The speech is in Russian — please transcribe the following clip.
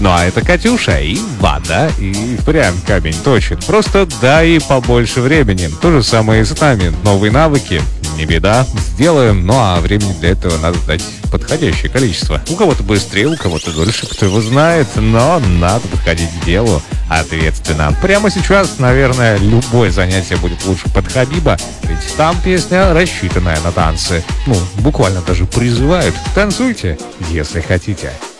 Ну а это Катюша и Вада, и прям камень точит. Просто дай побольше времени. То же самое и с нами. Новые навыки, не беда, сделаем. Ну а времени для этого надо дать подходящее количество. У кого-то быстрее, у кого-то дольше, кто его знает. Но надо подходить к делу ответственно. Прямо сейчас, наверное, любое занятие будет лучше под Хабиба, ведь там песня, рассчитанная на танцы. Ну, буквально даже призывают. Танцуйте, если хотите.